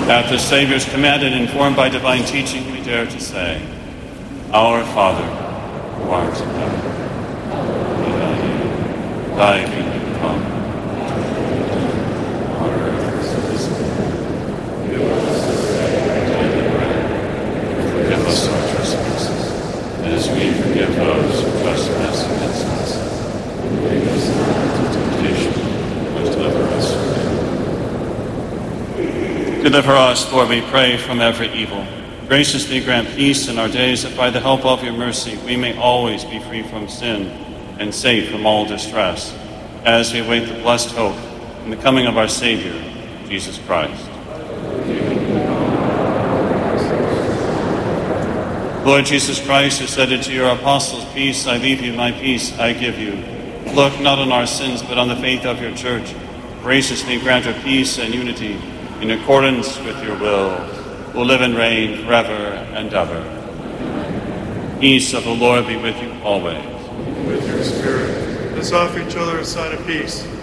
At the Savior's command and informed by divine teaching, we dare to say, Our Father, who art in heaven, hallowed be thy name. Thy kingdom come. On earth as it is in heaven. Give us this day our daily bread. Forgive us our trespasses, as we forgive those who trespass against us. And lead us not into temptation, but deliver us from evil. Deliver us, Lord, we pray, from every evil. Graciously grant peace in our days, that by the help of your mercy we may always be free from sin and safe from all distress, as we await the blessed hope and the coming of our Savior, Jesus Christ. Lord Jesus Christ, who said to your apostles, Peace I leave you, my peace I give you. Look not on our sins, but on the faith of your church. Graciously grant her peace and unity, in accordance with your will, who live and reign forever and ever. Peace of the Lord be with you always. With your spirit, let's offer each other a sign of peace.